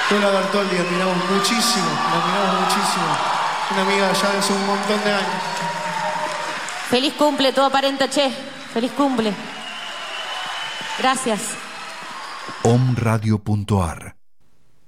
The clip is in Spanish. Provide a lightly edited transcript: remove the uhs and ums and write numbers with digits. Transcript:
Lola Bertoldi, admiramos muchísimo, la admiramos muchísimo. Una amiga ya de hace un montón de años. Feliz cumple, todo aparenta, che. Feliz cumple. Gracias. omradio.ar